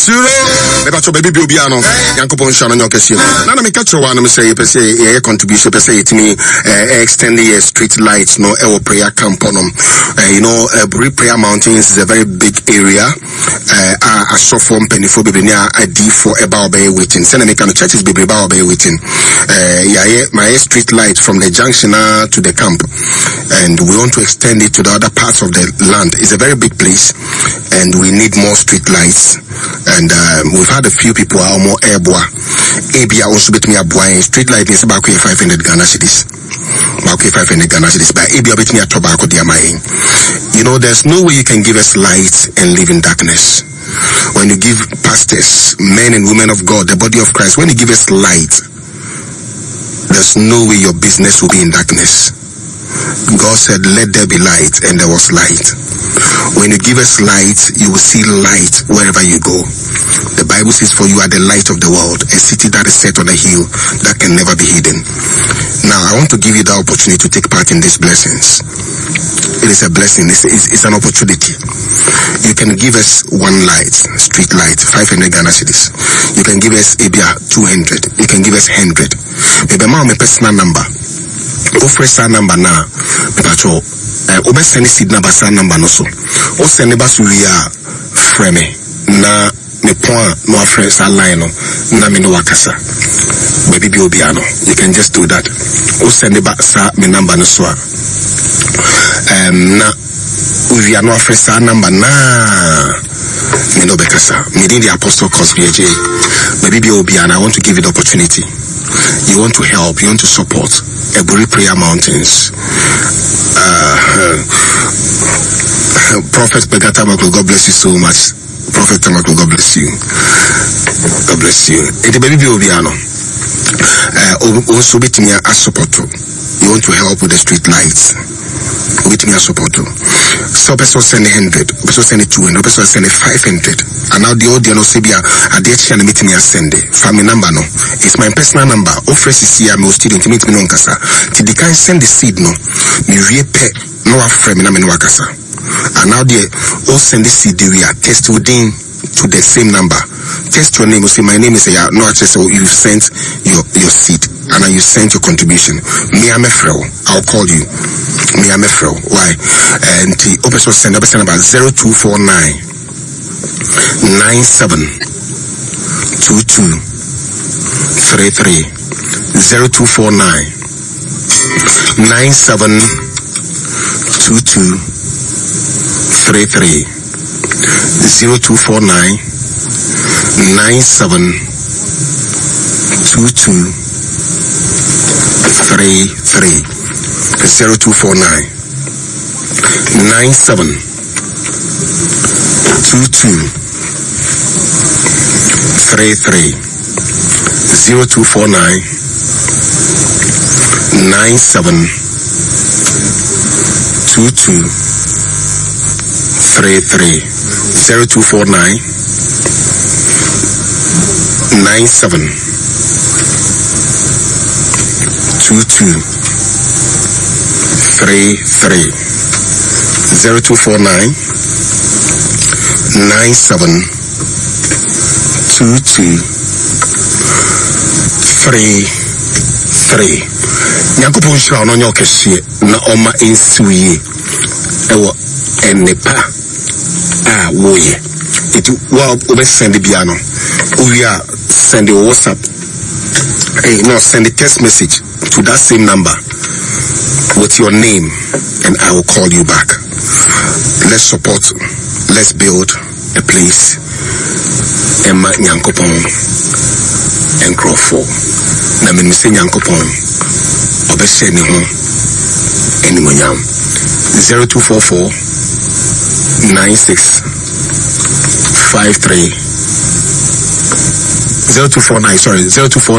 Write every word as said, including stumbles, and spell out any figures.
zero. Never to baby Biano, Yankopon Shana Yokesi. Nana me catch one, say, per se, a contribution, per se, to me, extend the street lights, no, our prayer camp on them. You know, Prayer Mountains is a very big area. I saw from Penny for Bibinia, I D for about bay waiting. Send me kind of churches, baby, about bay waiting. Yeah, my street light from the junction to the camp, and we want to extend it to the other parts of the land. It's a very big place, and we need more street lights. And um, we've had a few people who are more airborne. A B I also bit me a boy. Street light is about five hundred Ghana cedis. About five hundred Ghana cedis. But A B I bit me a tobacco diamine. You know, there's no way you can give us light and live in darkness. When you give pastors, men and women of God, the body of Christ, when you give us light, there's no way your business will be in darkness. God said, let there be light, and there was light. When you give us light, you will see light wherever you go. The Bible says, for you are the light of the world, a city that is set on a hill that can never be hidden. Now, I want to give you the opportunity to take part in these blessings. It is a blessing. It's, it's, it's an opportunity. You can give us one light, street light, five hundred Ghana cedis. You can give us A B I two hundred. You can give us one hundred. Maybe my personal number. Offer sa number na pacho eh obe send seed number sa number no so o send ba so wi a frame na me point no afre sa line no na me no wakasa baby bi obi ano. You can just do that. O send ba sa me number no so um na wi ano afre sa number na me no bekasa me dey the Apostle Cosby J. Baby bi obi ano. I want to give you the opportunity. You want to help, you want to support Eburi Prayer Mountains. Uh, Prophet Begata Mako, God bless you so much. Prophet Tamako, God bless you. God bless you. It baby be obiano. Uh, also with me as support. You want to help with the street lights. With me as support. So person send a hundred, person send a two hundred, person send a five hundred. And now the audience Sibia at the channel meet me a send it. Family number no. It's my personal number. Offer is here, my student meet me no kasa. Till the kind send the seed no. Me re pay no afraid me na me no kasa. And now the all send the seed we are test within to the same number. Test your name. You say my name is yeah, no access. So you've sent your your seed and then you sent your contribution. Me I'm a friend. I'll call you. Me I'm a friend. Why? And the open send up send about zero two four nine nine seven two two three three zero two four nine nine seven two two three three zero two four nine nine seven two two three three zero two four nine nine seven two two three three zero two four nine nine seven two two three three zero two four nine nine seven two two three three zero two four nine nine seven two two three three. Nyankopon shira no nyo kehye na oma ensuye ewo enepa a woye iti wa obe send bia no we are send a WhatsApp hey no send a text message to that same number with your name and I will call you back. Let's support, let's build a place Emma Nyankopon and Crawford. Na me say Nyankopon obese ni ho enimonyam zero two four four nine six five three zero two four nine sorry zero two four